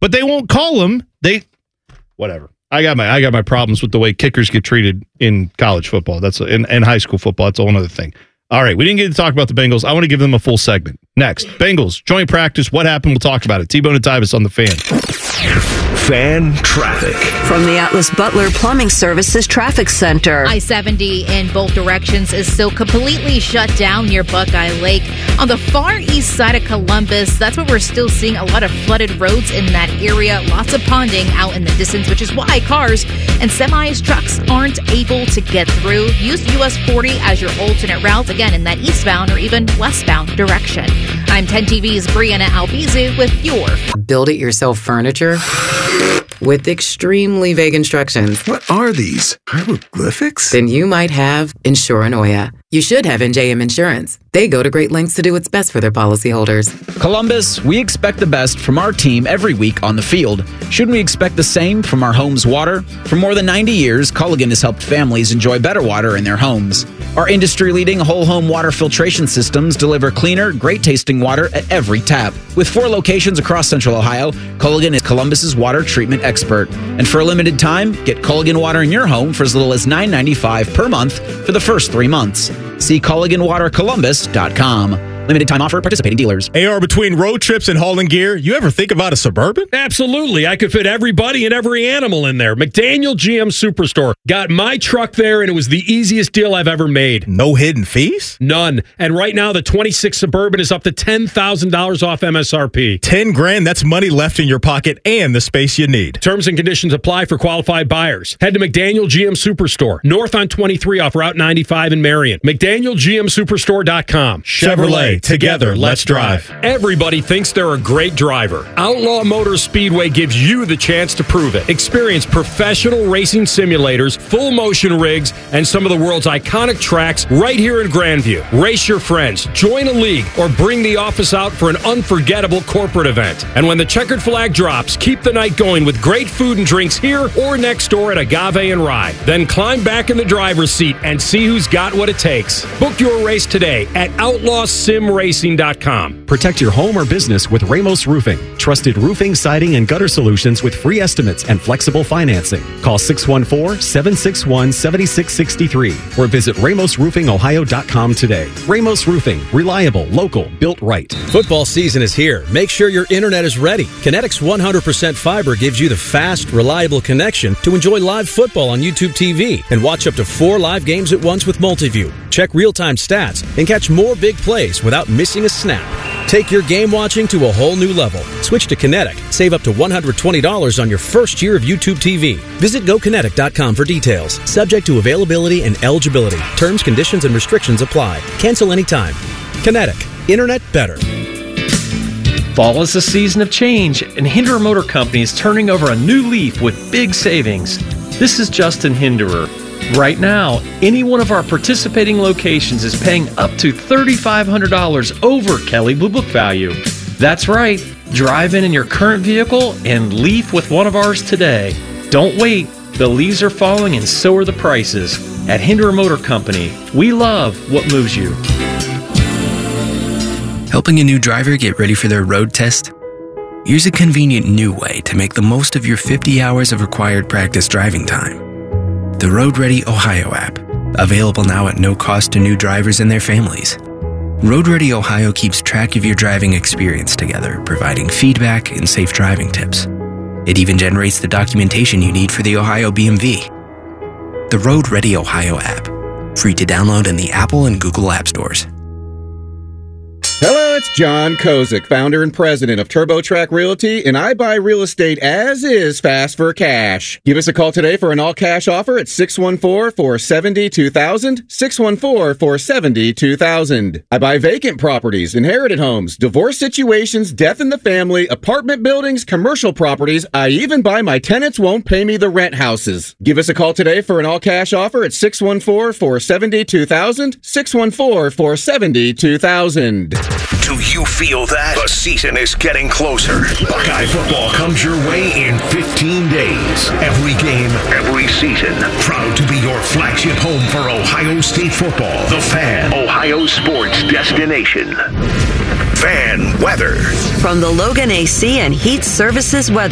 But they won't call them. Whatever. I got my problems with the way kickers get treated in college football. That's in high school football. That's a whole other thing. All right, we didn't get to talk about the Bengals. I want to give them a full segment. Next, Bengals, joint practice. What happened? We'll talk about it. T-Bone and Tyvis on the Fan. Fan traffic. From the Atlas Butler Plumbing Services Traffic Center. I-70 in both directions is still completely shut down near Buckeye Lake. On the far east side of Columbus, that's where we're still seeing a lot of flooded roads in that area. Lots of ponding out in the distance, which is why cars and trucks aren't able to get through. Use US 40 as your alternate route, again, in that eastbound or even westbound direction. I'm 10 TV's Brianna Albizu with your Build-it-yourself furniture with extremely vague instructions. What are these? Hieroglyphics? Then you might have Insuranoia. You should have NJM Insurance. They go to great lengths to do what's best for their policyholders. Columbus, we expect the best from our team every week on the field. Shouldn't we expect the same from our home's water? For more than 90 years, Culligan has helped families enjoy better water in their homes. Our industry-leading whole-home water filtration systems deliver cleaner, great-tasting water at every tap. With 4 locations across Central Ohio, Culligan is Columbus's water treatment expert. And for a limited time, get Culligan water in your home for as little as $9.95 per month for the first 3 months. See CulliganWaterColumbus.com. Limited time offer, participating dealers. AR, between road trips and hauling gear, you ever think about a Suburban? Absolutely. I could fit everybody and every animal in there. McDaniel GM Superstore. Got my truck there, and it was the easiest deal I've ever made. No hidden fees? None. And right now, the 26 Suburban is up to $10,000 off MSRP. $10,000, that's money left in your pocket and the space you need. Terms and conditions apply for qualified buyers. Head to McDaniel GM Superstore, north on 23 off Route 95 in Marion. McDanielGMSuperstore.com. Chevrolet. Together, let's drive. Everybody thinks they're a great driver. Outlaw Motor Speedway gives you the chance to prove it. Experience professional racing simulators, full motion rigs, and some of the world's iconic tracks right here in Grandview. Race your friends, join a league, or bring the office out for an unforgettable corporate event. And when the checkered flag drops, keep the night going with great food and drinks here or next door at Agave and Rye. Then climb back in the driver's seat and see who's got what it takes. Book your race today at outlawsimracing.com. Protect your home or business with Ramos Roofing. Trusted roofing, siding, and gutter solutions with free estimates and flexible financing. Call 614-761-7663 or visit RamosRoofingOhio.com today. Ramos Roofing. Reliable, local, built right. Football season is here. Make sure your internet is ready. Kinetic's 100% fiber gives you the fast, reliable connection to enjoy live football on YouTube TV and watch up to 4 live games at once with Multiview. Check real-time stats and catch more big plays without missing a snap. Take your game watching to a whole new level. Switch to Kinetic. Save up to $120 on your first year of YouTube TV. Visit GoKinetic.com for details. Subject to availability and eligibility. Terms, conditions, and restrictions apply. Cancel anytime. Kinetic. Internet better. Fall is a season of change, and Hinderer Motor Company is turning over a new leaf with big savings. This is Justin Hinderer. Right now, any one of our participating locations is paying up to $3,500 over Kelley Blue Book value. That's right. Drive in your current vehicle and leave with one of ours today. Don't wait. The leaves are falling and so are the prices. At Hinderer Motor Company, we love what moves you. Helping a new driver get ready for their road test? Here's a convenient new way to make the most of your 50 hours of required practice driving time. The Road Ready Ohio app, available now at no cost to new drivers and their families. Road Ready Ohio keeps track of your driving experience together, providing feedback and safe driving tips. It even generates the documentation you need for the Ohio BMV. The Road Ready Ohio app, free to download in the Apple and Google App Stores. Hello, it's John Kozik, founder and president of TurboTrack Realty, and I buy real estate as is fast for cash. Give us a call today for an all-cash offer at 614-470-2000, 614-470-2000. I buy vacant properties, inherited homes, divorce situations, death in the family, apartment buildings, commercial properties. I even buy my tenants won't pay me the rent houses. Give us a call today for an all-cash offer at 614-470-2000, 614-470-2000. Do you feel that? The season is getting closer. Buckeye football comes your way in 15 days. Every game, every season. Proud to be your flagship home for Ohio State football. The Fan, Ohio sports destination. Fan weather. From the Logan AC and Heat Services weather